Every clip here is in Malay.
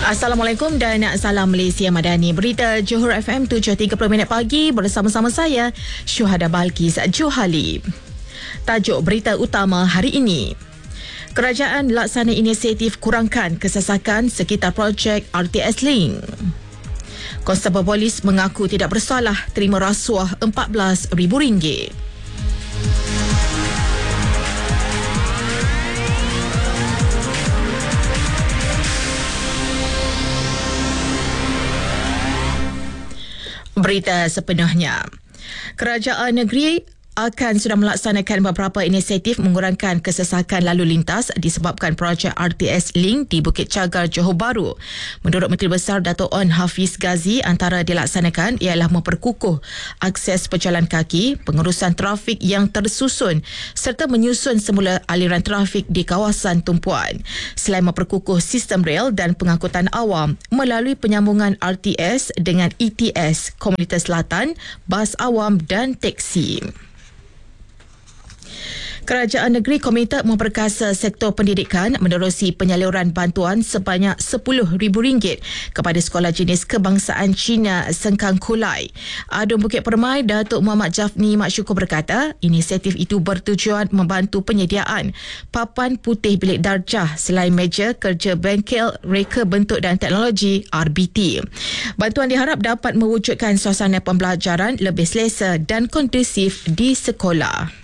Assalamualaikum dan salam Malaysia Madani. Berita Johor FM 7.30 pagi bersama-sama saya Syuhada Balkis Johali. Tajuk berita utama hari ini. Kerajaan laksana inisiatif kurangkan kesesakan sekitar projek RTS Link. Konstabel Polis mengaku tidak bersalah terima rasuah RM14,000. Berita sepenuhnya. Kerajaan negeri sudah melaksanakan beberapa inisiatif mengurangkan kesesakan lalu lintas disebabkan projek RTS Link di Bukit Cagar, Johor Bahru. Menurut Menteri Besar Dato' On Hafiz Ghazi, antara dilaksanakan ialah memperkukuh akses pejalan kaki, pengurusan trafik yang tersusun serta menyusun semula aliran trafik di kawasan tumpuan. Selain memperkukuh sistem rel dan pengangkutan awam melalui penyambungan RTS dengan ETS, Komunitas Selatan, bas awam dan teksi. Kerajaan negeri komited memperkasa sektor pendidikan menerusi penyaluran bantuan sebanyak RM10,000 kepada sekolah jenis kebangsaan Cina Sengkang Kulai. Adun Bukit Permai Datuk Muhammad Jafni Mak Syukur berkata, inisiatif itu bertujuan membantu penyediaan papan putih bilik darjah selain meja kerja bengkel reka bentuk dan teknologi RBT. Bantuan diharap dapat mewujudkan suasana pembelajaran lebih selesa dan kondusif di sekolah.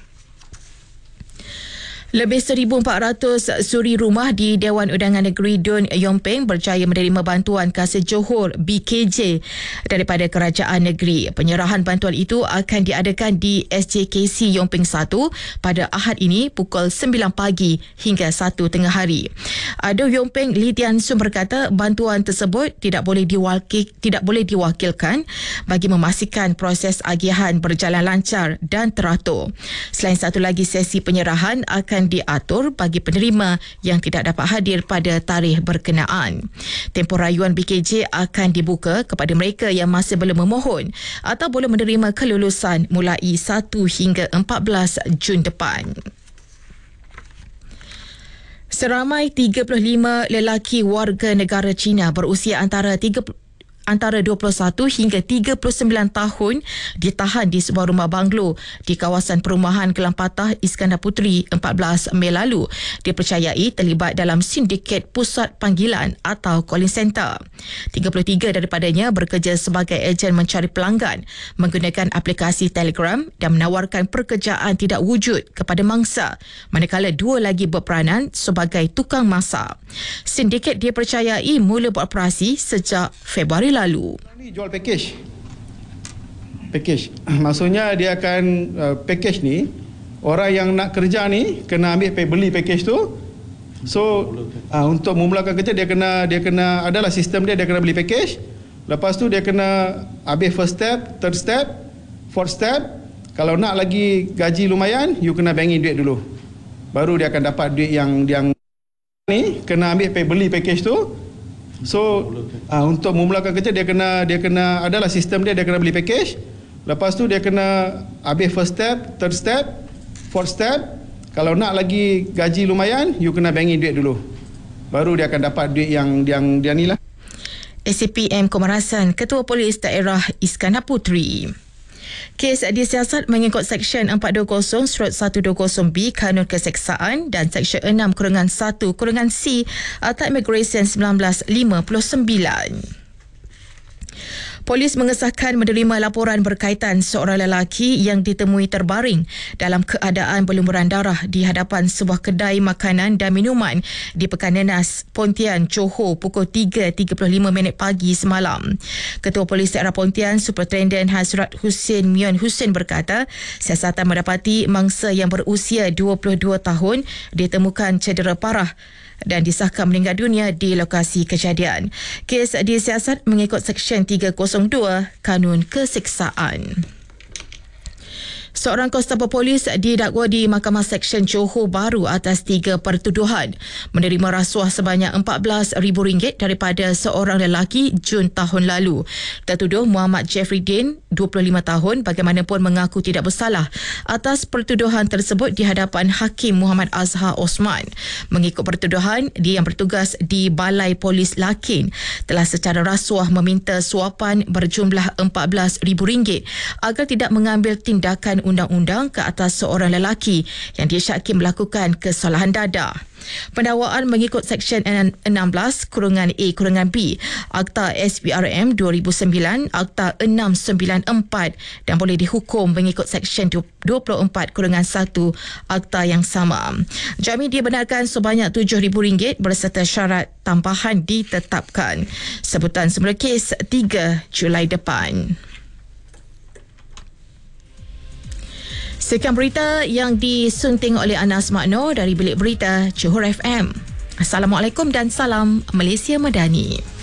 Lebih 1,400 suri rumah di Dewan Undangan Negeri Dun Yompeng berjaya menerima bantuan Kasih Johor BKJ daripada kerajaan negeri. Penyerahan bantuan itu akan diadakan di SJKC Yompeng 1 pada Ahad ini pukul 9 pagi hingga 1 tengah hari. Dun Yompeng Lee Tian Sun berkata bantuan tersebut tidak boleh diwakilkan bagi memastikan proses agihan berjalan lancar dan teratur. Selain satu lagi sesi penyerahan akan diatur bagi penerima yang tidak dapat hadir pada tarikh berkenaan. Tempoh rayuan BKJ akan dibuka kepada mereka yang masih belum memohon atau boleh menerima kelulusan mulai 1 hingga 14 Jun depan. Seramai 35 lelaki warga negara Cina berusia antara 21 hingga 39 tahun ditahan di sebuah rumah banglo di kawasan perumahan Kelang Patah, Iskandar Puteri 14 Mei lalu. Dipercayai terlibat dalam sindiket pusat panggilan atau calling center. 33 daripadanya bekerja sebagai ejen mencari pelanggan menggunakan aplikasi Telegram dan menawarkan pekerjaan tidak wujud kepada mangsa, manakala 2 lagi berperanan sebagai tukang masak. Sindiket dipercayai mula beroperasi sejak Februari lalu. Ni jual package. Maksudnya dia akan package ni, orang yang nak kerja ni kena beli package tu. So untuk memulakan kerja dia kena adalah sistem dia kena beli package. Lepas tu dia kena habis first step, third step, fourth step. Kalau nak lagi gaji lumayan, you kena bank in duit dulu. Baru dia akan dapat duit yang ni kena beli package tu. So untuk memulakan kerja dia kena adalah sistem dia kena beli package. Lepas tu dia kena habis first step, third step, fourth step. Kalau nak lagi gaji lumayan, you kena bank in duit dulu. Baru dia akan dapat duit yang dia ni lah. SCPM Komarasan Ketua Polis Daerah Iskandar Puteri. Kes disiasat mengikut Seksyen 420/120B Kanun Keseksaan dan Seksyen 6/1/C Akta Imigresen 1959. Polis mengesahkan menerima laporan berkaitan seorang lelaki yang ditemui terbaring dalam keadaan berlumuran darah di hadapan sebuah kedai makanan dan minuman di Pekan Nenas, Pontian, Johor pukul 3.35 pagi semalam. Ketua Polis Daerah Pontian, Superintendent Hazrat Hussein Mion Hussein berkata, siasatan mendapati mangsa yang berusia 22 tahun ditemukan cedera parah dan disahkan meninggal dunia di lokasi kejadian. Kes disiasat mengikut Seksyen 302 Kanun Keseksaan. Seorang konstabel polis didakwa di Mahkamah Seksyen Johor Bahru atas 3 pertuduhan menerima rasuah sebanyak RM14,000 daripada seorang lelaki Jun tahun lalu. Tertuduh Muhammad Jeffrey Din, 25 tahun, bagaimanapun mengaku tidak bersalah atas pertuduhan tersebut di hadapan Hakim Muhammad Azhar Osman. Mengikut pertuduhan, dia yang bertugas di Balai Polis Lakin telah secara rasuah meminta suapan berjumlah RM14,000 agar tidak mengambil tindakan undang-undang ke atas seorang lelaki yang disyaki melakukan kesalahan dadah. Pendakwaan mengikut Seksyen 16-A-B Akta SPRM 2009, Akta 694 dan boleh dihukum mengikut Seksyen 24-1 Akta yang sama. Jamin dibenarkan sebanyak RM7,000 berserta syarat tambahan ditetapkan. Sebutan semula kes 3 Julai depan. Sekian berita yang disunting oleh Anas Makno dari Bilik Berita Johor FM. Assalamualaikum dan salam Malaysia Madani.